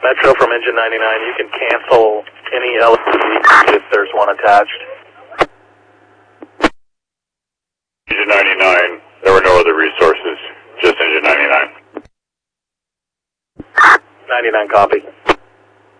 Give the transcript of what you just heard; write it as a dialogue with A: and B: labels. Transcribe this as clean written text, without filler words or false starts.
A: Metro from engine 99, you can cancel any LED if there's one attached.
B: Engine 99, there were no other resources, just engine 99.
A: 99 copy.